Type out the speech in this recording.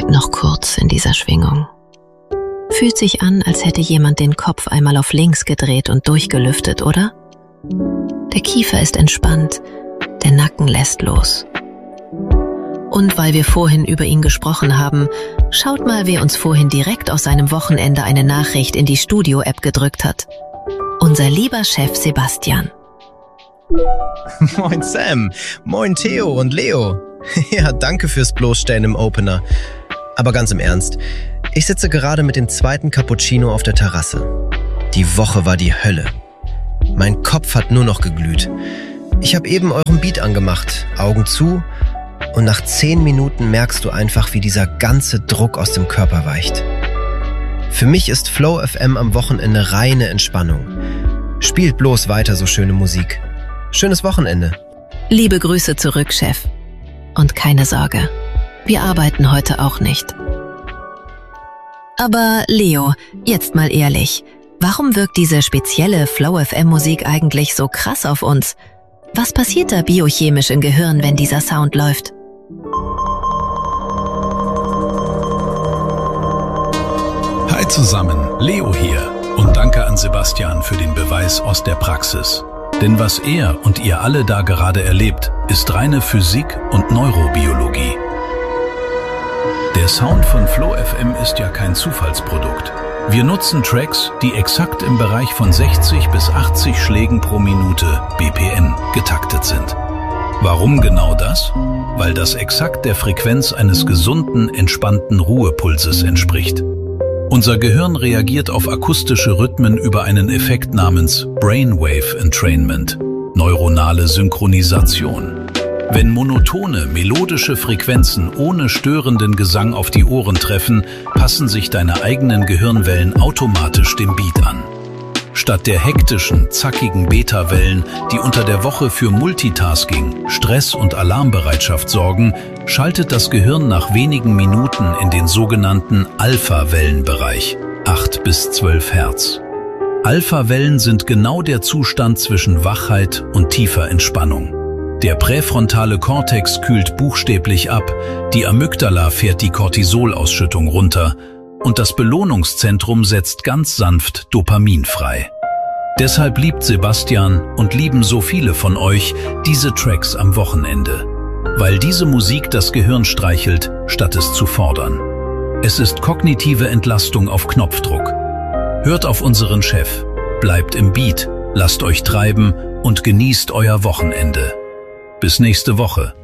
Halt noch kurz in dieser Schwingung. Fühlt sich an, als hätte jemand den Kopf einmal auf links gedreht und durchgelüftet, oder? Der Kiefer ist entspannt, der Nacken lässt los. Und weil wir vorhin über ihn gesprochen haben, schaut mal, wer uns vorhin direkt aus seinem Wochenende eine Nachricht in die Studio-App gedrückt hat. Unser lieber Chef Sebastian. Moin Sam, moin Theo und Leo. Ja, danke fürs Bloßstellen im Opener. Aber ganz im Ernst, ich sitze gerade mit dem zweiten Cappuccino auf der Terrasse. Die Woche war die Hölle. Mein Kopf hat nur noch geglüht. Ich habe eben euren Beat angemacht, Augen zu, und nach 10 Minuten merkst du einfach, wie dieser ganze Druck aus dem Körper weicht. Für mich ist Flow FM am Wochenende reine Entspannung. Spielt bloß weiter so schöne Musik. Schönes Wochenende. Liebe Grüße zurück, Chef. Und keine Sorge, wir arbeiten heute auch nicht. Aber Leo, jetzt mal ehrlich, warum wirkt diese spezielle Flow-FM-Musik eigentlich so krass auf uns? Was passiert da biochemisch im Gehirn, wenn dieser Sound läuft? Hi zusammen, Leo hier und danke an Sebastian für den Beweis aus der Praxis. Denn was er und ihr alle da gerade erlebt, ist reine Physik und Neurobiologie. Der Sound von Flow FM ist ja kein Zufallsprodukt. Wir nutzen Tracks, die exakt im Bereich von 60 bis 80 Schlägen pro Minute BPM getaktet sind. Warum genau das? Weil das exakt der Frequenz eines gesunden, entspannten Ruhepulses entspricht. Unser Gehirn reagiert auf akustische Rhythmen über einen Effekt namens Brainwave Entrainment, neuronale Synchronisation. Wenn monotone, melodische Frequenzen ohne störenden Gesang auf die Ohren treffen, passen sich deine eigenen Gehirnwellen automatisch dem Beat an. Statt der hektischen, zackigen Beta-Wellen, die unter der Woche für Multitasking, Stress und Alarmbereitschaft sorgen, schaltet das Gehirn nach wenigen Minuten in den sogenannten Alpha-Wellenbereich, 8 bis 12 Hertz. Alpha-Wellen sind genau der Zustand zwischen Wachheit und tiefer Entspannung. Der präfrontale Kortex kühlt buchstäblich ab, die Amygdala fährt die Cortisolausschüttung runter und das Belohnungszentrum setzt ganz sanft Dopamin frei. Deshalb liebt Sebastian und lieben so viele von euch diese Tracks am Wochenende, weil diese Musik das Gehirn streichelt, statt es zu fordern. Es ist kognitive Entlastung auf Knopfdruck. Hört auf unseren Chef, bleibt im Beat, lasst euch treiben und genießt euer Wochenende. Bis nächste Woche.